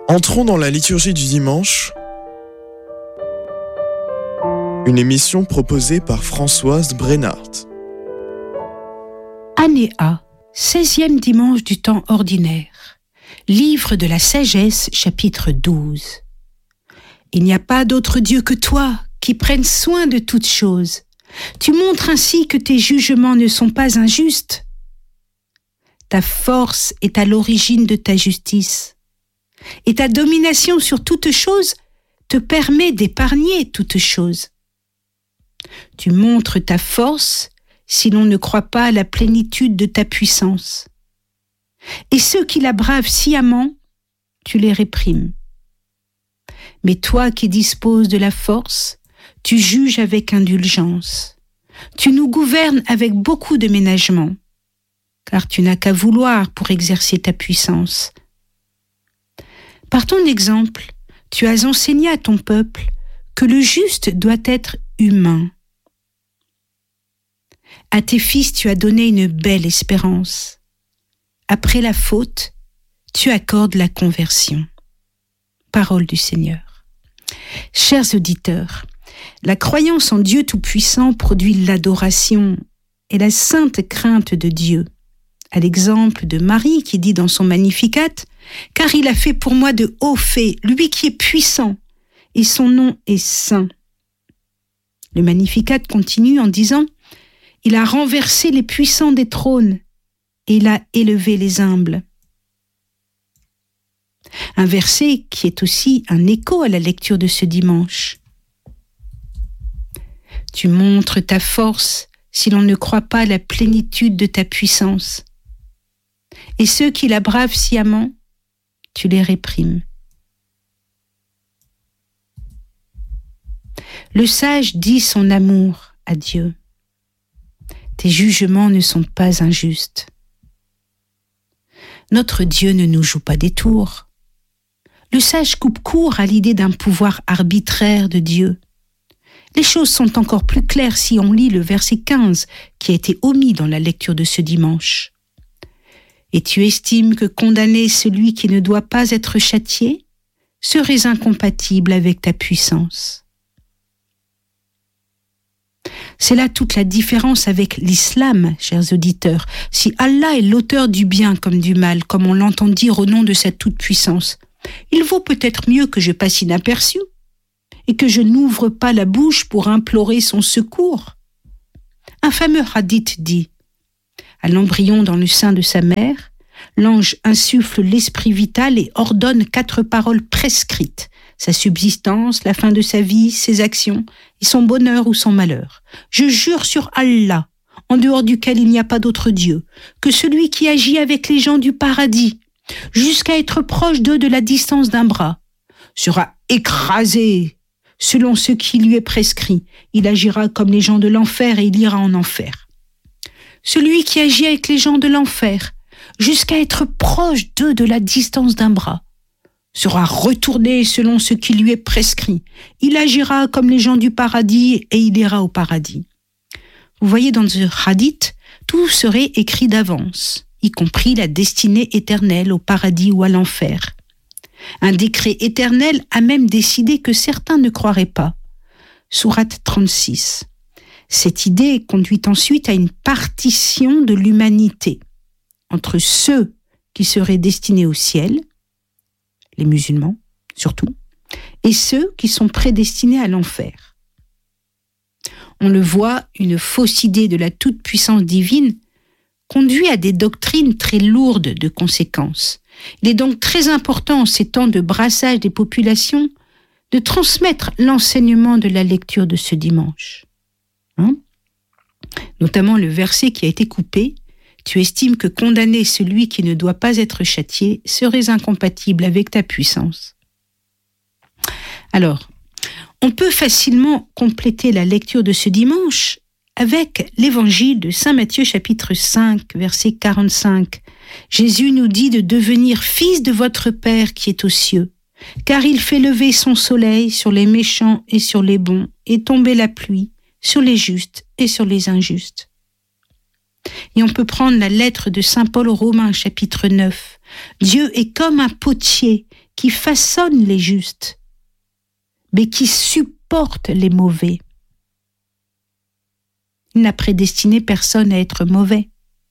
Entrons dans la liturgie du dimanche, une émission proposée par Françoise Brennart. Année A, 16e dimanche du temps ordinaire. Livre de la sagesse, chapitre 12. Il n'y a pas d'autre Dieu que toi, qui prenne soin de toutes choses. Tu montres ainsi que tes jugements ne sont pas injustes. Ta force est à l'origine de ta justice, et ta domination sur toutes choses te permet d'épargner toutes choses. Tu montres ta force si l'on ne croit pas à la plénitude de ta puissance. Et ceux qui la bravent sciemment, tu les réprimes. Mais toi qui disposes de la force, tu juges avec indulgence. Tu nous gouvernes avec beaucoup de ménagement, car tu n'as qu'à vouloir pour exercer ta puissance. Par ton exemple, tu as enseigné à ton peuple que le juste doit être humain. À tes fils, tu as donné une belle espérance. Après la faute, tu accordes la conversion. Parole du Seigneur. Chers auditeurs, la croyance en Dieu Tout-Puissant produit l'adoration et la sainte crainte de Dieu. À l'exemple de Marie qui dit dans son Magnificat « Car il a fait pour moi de hauts faits, lui qui est puissant, et son nom est saint. » Le Magnificat continue en disant « Il a renversé les puissants des trônes, et il a élevé les humbles. » Un verset qui est aussi un écho à la lecture de ce dimanche. Tu montres ta force si l'on ne croit pas à la plénitude de ta puissance. Et ceux qui la bravent sciemment, tu les réprimes. Le sage dit son amour à Dieu. Tes jugements ne sont pas injustes. Notre Dieu ne nous joue pas des tours. Le sage coupe court à l'idée d'un pouvoir arbitraire de Dieu. Les choses sont encore plus claires si on lit le verset 15 qui a été omis dans la lecture de ce dimanche. Et tu estimes que condamner celui qui ne doit pas être châtié serait incompatible avec ta puissance. C'est là toute la différence avec l'islam, chers auditeurs. Si Allah est l'auteur du bien comme du mal, comme on l'entend dire au nom de sa toute-puissance, il vaut peut-être mieux que je passe inaperçu et que je n'ouvre pas la bouche pour implorer son secours. Un fameux hadith dit « À l'embryon dans le sein de sa mère, l'ange insuffle l'esprit vital et ordonne 4 paroles prescrites, sa subsistance, la fin de sa vie, ses actions et son bonheur ou son malheur. Je jure sur Allah, en dehors duquel il n'y a pas d'autre Dieu, que celui qui agit avec les gens du paradis, jusqu'à être proche d'eux de la distance d'un bras, sera écrasé selon ce qui lui est prescrit. Il agira comme les gens de l'enfer et il ira en enfer. Celui qui agit avec les gens de l'enfer, jusqu'à être proche d'eux de la distance d'un bras, sera retourné selon ce qui lui est prescrit. Il agira comme les gens du paradis et il ira au paradis. Vous voyez, dans ce hadith, tout serait écrit d'avance, y compris la destinée éternelle au paradis ou à l'enfer. Un décret éternel a même décidé que certains ne croiraient pas. Sourate 36. Cette idée conduit ensuite à une partition de l'humanité entre ceux qui seraient destinés au ciel, les musulmans surtout, et ceux qui sont prédestinés à l'enfer. On le voit, une fausse idée de la toute-puissance divine conduit à des doctrines très lourdes de conséquences. Il est donc très important en ces temps de brassage des populations de transmettre l'enseignement de la lecture de ce dimanche. Notamment le verset qui a été coupé. Tu estimes que condamner celui qui ne doit pas être châtié serait incompatible avec ta puissance. Alors, on peut facilement compléter la lecture de ce dimanche avec l'évangile de Saint Matthieu chapitre 5, verset 45. Jésus nous dit de devenir fils de votre Père qui est aux cieux, car il fait lever son soleil sur les méchants et sur les bons, et tomber la pluie sur les justes et sur les injustes. Et on peut prendre la lettre de Saint Paul aux Romains, chapitre 9, Dieu est comme un potier qui façonne les justes, mais qui supporte les mauvais. Il n'a prédestiné personne à être mauvais.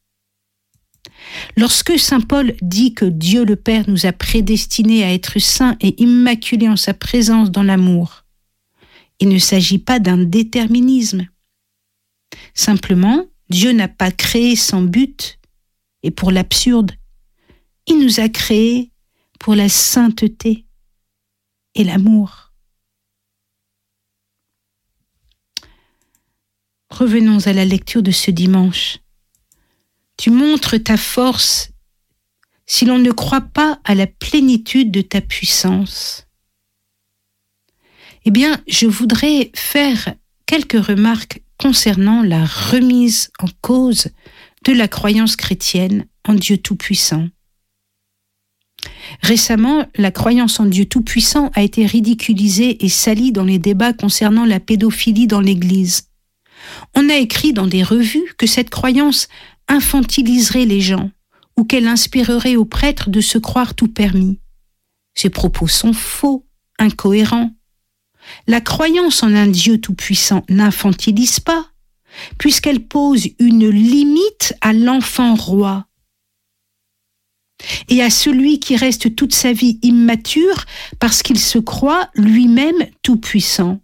Lorsque saint Paul dit que Dieu le Père nous a prédestinés à être saints et immaculés en sa présence dans l'amour, il ne s'agit pas d'un déterminisme. Simplement, Dieu n'a pas créé sans but et pour l'absurde. Il nous a créés pour la sainteté et l'amour. Revenons à la lecture de ce dimanche. Tu montres ta force si l'on ne croit pas à la plénitude de ta puissance. Eh bien, je voudrais faire quelques remarques concernant la remise en cause de la croyance chrétienne en Dieu Tout-Puissant. Récemment, la croyance en Dieu Tout-Puissant a été ridiculisée et salie dans les débats concernant la pédophilie dans l'Église. On a écrit dans des revues que cette croyance infantiliserait les gens ou qu'elle inspirerait aux prêtres de se croire tout permis. Ces propos sont faux, incohérents. La croyance en un Dieu tout-puissant n'infantilise pas, puisqu'elle pose une limite à l'enfant roi et à celui qui reste toute sa vie immature parce qu'il se croit lui-même tout-puissant.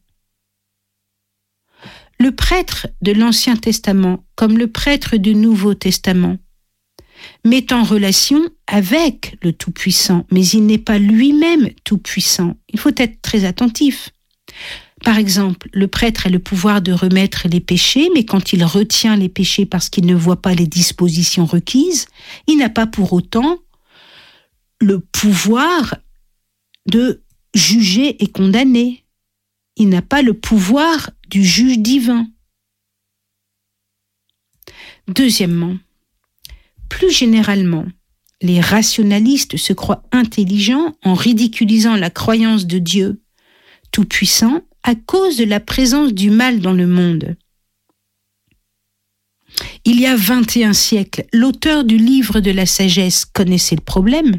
Le prêtre de l'Ancien Testament, comme le prêtre du Nouveau Testament, met en relation avec le Tout-Puissant, mais il n'est pas lui-même Tout-Puissant. Il faut être très attentif. Par exemple, le prêtre a le pouvoir de remettre les péchés, mais quand il retient les péchés parce qu'il ne voit pas les dispositions requises, il n'a pas pour autant le pouvoir de juger et condamner. Il n'a pas le pouvoir du juge divin. Deuxièmement, plus généralement, les rationalistes se croient intelligents en ridiculisant la croyance de Dieu tout-puissant à cause de la présence du mal dans le monde. Il y a 21 siècles, l'auteur du livre de la sagesse connaissait le problème,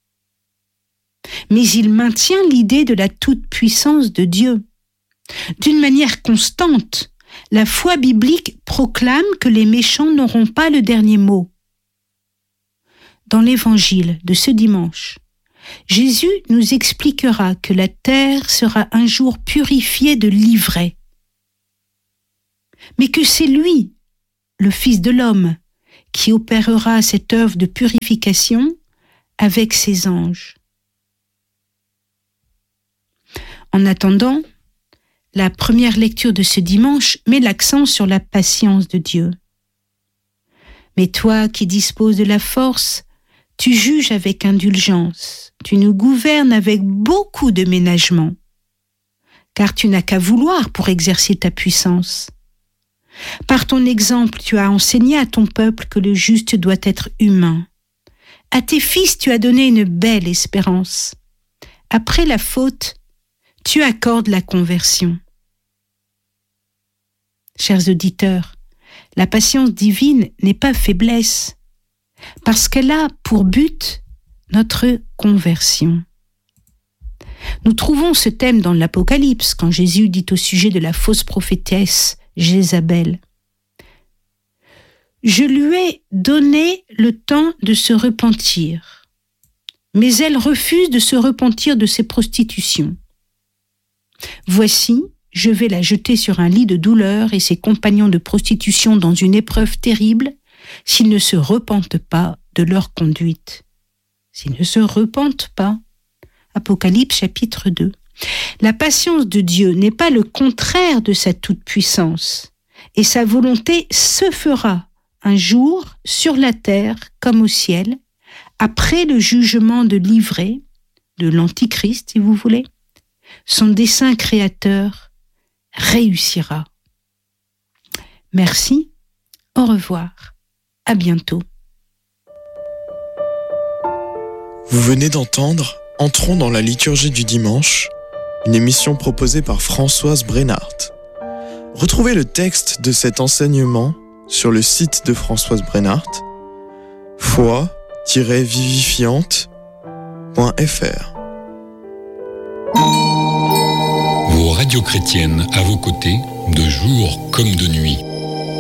mais il maintient l'idée de la toute-puissance de Dieu. D'une manière constante, la foi biblique proclame que les méchants n'auront pas le dernier mot. Dans l'évangile de ce dimanche, Jésus nous expliquera que la terre sera un jour purifiée de l'ivraie, mais que c'est lui, le Fils de l'homme, qui opérera cette œuvre de purification avec ses anges. En attendant, la première lecture de ce dimanche met l'accent sur la patience de Dieu. Mais toi qui disposes de la force, tu juges avec indulgence, tu nous gouvernes avec beaucoup de ménagement, car tu n'as qu'à vouloir pour exercer ta puissance. Par ton exemple, tu as enseigné à ton peuple que le juste doit être humain. À tes fils, tu as donné une belle espérance. Après la faute, tu accordes la conversion. Chers auditeurs, la patience divine n'est pas faiblesse, parce qu'elle a pour but notre conversion. Nous trouvons ce thème dans l'Apocalypse, quand Jésus dit au sujet de la fausse prophétesse Jézabel. « Je lui ai donné le temps de se repentir, mais elle refuse de se repentir de ses prostitutions. Voici, je vais la jeter sur un lit de douleur et ses compagnons de prostitution dans une épreuve terrible, s'ils ne se repentent pas de leur conduite. » S'ils ne se repentent pas. Apocalypse chapitre 2. La patience de Dieu n'est pas le contraire de sa toute-puissance, et sa volonté se fera un jour sur la terre comme au ciel, après le jugement de l'ivraie, de l'Antichrist si vous voulez. Son dessein créateur réussira. Merci, au revoir, à bientôt. Vous venez d'entendre Entrons dans la liturgie du dimanche, une émission proposée par Françoise Brennart. Retrouvez le texte de cet enseignement sur le site de Françoise Brennart, foi-, vivifiante.fr. Vos radios chrétiennes à vos côtés, de jour comme de nuit.